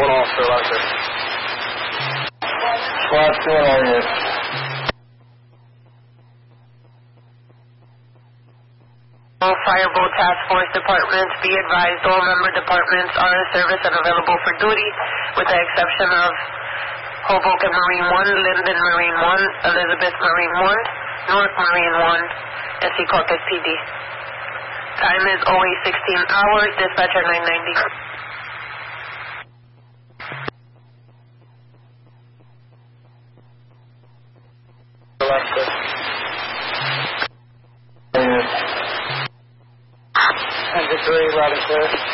one officer out there. Squad 2 on you. All Fireboat Task Force departments, be advised all member departments are in service and available for duty, with the exception of Hoboken Marine 1, Linden Marine 1, Elizabeth Marine 1, North Marine 1, and Secaucus PD. Time is 08:16 hours, dispatcher 990. Engine 3, loud and clear.